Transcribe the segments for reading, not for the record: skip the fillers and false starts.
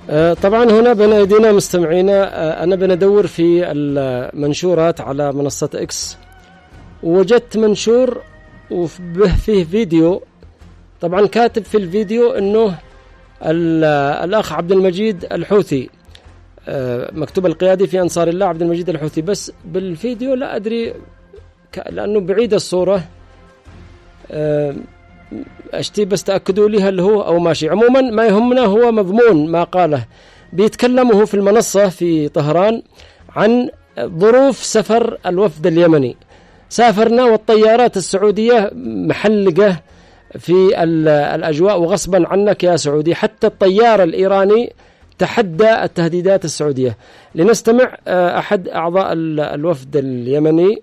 طبعا هنا بين أيدينا مستمعينا، أنا بندور في المنشورات على منصة إكس، ووجدت منشور وفيه فيديو. طبعا كاتب في الفيديو أنه الأخ عبد المجيد الحوثي، مكتوب القيادي في أنصار الله عبد المجيد الحوثي، بس بالفيديو لا أدري لأنه بعيد الصورة، أشتي بس تأكدوا لي هل هو أو ماشي. عموما ما يهمنا هو مضمون ما قاله. بيتكلمه في المنصة في طهران عن ظروف سفر الوفد اليمني. سافرنا والطيارات السعودية محلقة في الأجواء وغصبا عنك يا سعودي، حتى الطيار الإيراني تحدى التهديدات السعودية. لنستمع أحد أعضاء الوفد اليمني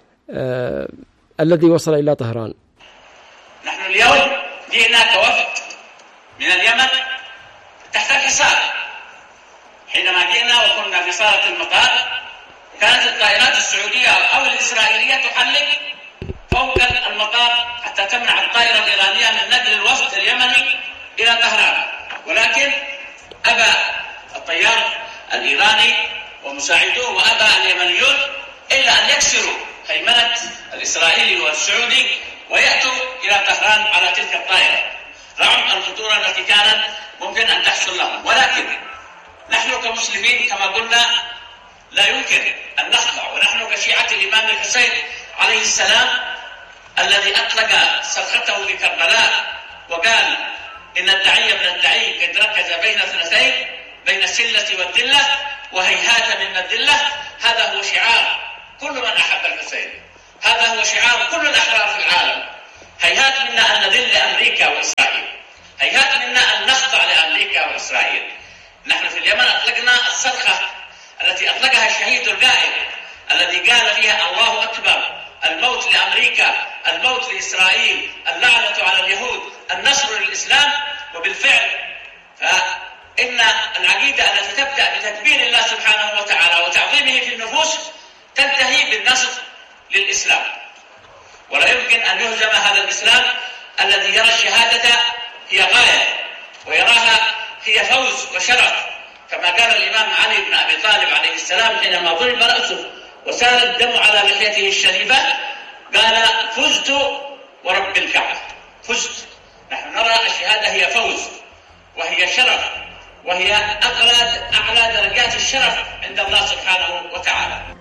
الذي وصل إلى طهران. نحن اليوم جئنا كوفد من اليمن تحت الحصار. حينما جئنا وكنا في صالة المطار كانت الطائرات السعودية أو الإسرائيلية تحلق فوق المطار حتى تمنع الطائرة الإيرانية من نقل الوفد اليمني إلى طهران، ولكن أبى الطيار الإيراني ومساعدوه وأبى اليمنيون إلا أن يكسروا هيمنة الإسرائيلي والسعودي ويأتوا إلى طهران على تلك الطائرة رغم الخطورة التي كانت ممكن أن تحصل لهم. ولكن نحن كمسلمين كما قلنا لا يمكن أن نخضع، ونحن كشيعة الإمام الحسين عليه السلام الذي أطلق صرخته لكربلاء وقال إن الدعي ابن الدعي قد ركز بين اثنتين، بين السلة والدلة وهيهات من الدلة. هذا هو شعار كل من أحب الحسين، هذا هو شعار كل الأحرار في العالم. هيهات منا أن نذل أمريكا وإسرائيل، هيهات منا أن نخضع لأمريكا وإسرائيل. نحن في اليمن أطلقنا الصرخة التي أطلقها الشهيد القائد الذي قال فيها الله أكبر، الموت لأمريكا، الموت لإسرائيل، اللعنة على اليهود، النصر للإسلام. وبالفعل فإن العقيدة التي تبدأ بتكبير الله سبحانه وتعالى وتعظيمه في النفوس تنتهي بالنصر للإسلام، ولا يمكن أن يهزم هذا الإسلام الذي يرى الشهادة هي غاية ويراها هي فوز وشرف، كما قال الإمام علي بن أبي طالب عليه السلام حينما ضرب رأسه وسال الدم على لحيته الشريفة، قال فزت ورب الكعبة، فزت. نحن نرى الشهادة هي فوز وهي شرف وهي أعلى درجات الشرف عند الله سبحانه وتعالى.